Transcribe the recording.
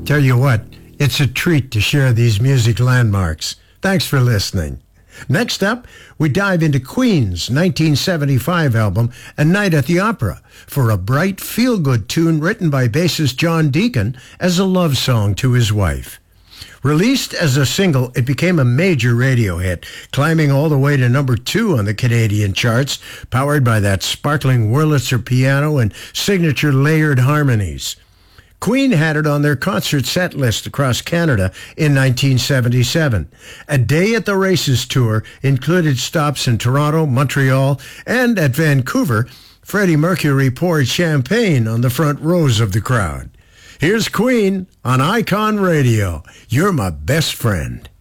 Tell you what, it's a treat to share these music landmarks. Thanks for listening. Next up, we dive into Queen's 1975 album, A Night at the Opera, for a bright, feel-good tune written by bassist John Deacon as a love song to his wife. Released as a single, it became a major radio hit, climbing all the way to number 2 on the Canadian charts, powered by that sparkling Wurlitzer piano and signature layered harmonies. Queen had it on their concert set list across Canada in 1977. A Day at the Races tour included stops in Toronto, Montreal, and at Vancouver. Freddie Mercury poured champagne on the front rows of the crowd. Here's Queen on Icon Radio. You're my best friend.